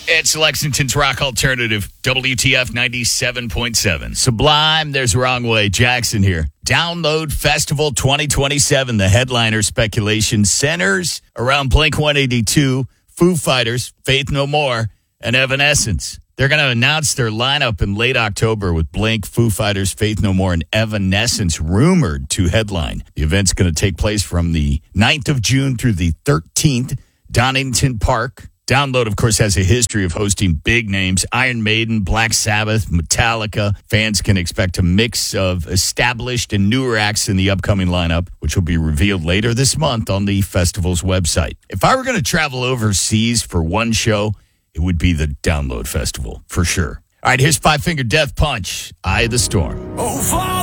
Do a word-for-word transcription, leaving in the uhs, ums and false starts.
It's Lexington's Rock Alternative, W T F ninety-seven point seven. Sublime, there's Wrong Way. Jackson here. Download Festival twenty twenty-seven. The headliner speculation centers around Blink one eighty-two, Foo Fighters, Faith No More, and Evanescence. They're going to announce their lineup in late October with Blink, Foo Fighters, Faith No More, and Evanescence rumored to headline. The event's going to take place from the ninth of June through the thirteenth, Donington Park. Download, of course, has a history of hosting big names, Iron Maiden, Black Sabbath, Metallica. Fans can expect a mix of established and newer acts in the upcoming lineup, which will be revealed later this month on the festival's website. If I were going to travel overseas for one show, it would be the Download Festival, for sure. All right, here's Five Finger Death Punch, Eye of the Storm. Oh, Father!